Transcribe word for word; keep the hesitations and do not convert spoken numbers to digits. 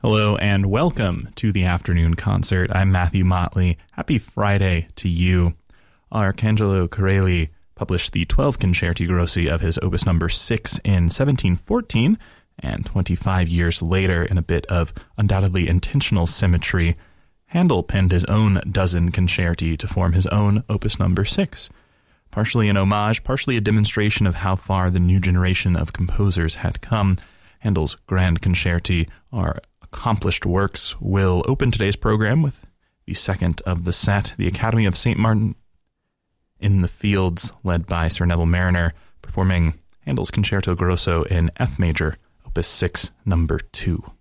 Hello and welcome to the afternoon concert. I'm Matthew Motley. Happy Friday to you. Arcangelo Corelli published the twelve Concerti Grossi of his opus number six in seventeen fourteen, and twenty-five years later, in a bit of undoubtedly intentional symmetry, Handel penned his own dozen concerti to form his own opus number six. Partially an homage, partially a demonstration of how far the new generation of composers had come, Handel's grand concerti are accomplished works. Will open today's program with the second of the set, the Academy of Saint Martin in the Fields, led by Sir Neville Marriner, performing Handel's Concerto Grosso in F major, opus six, number two.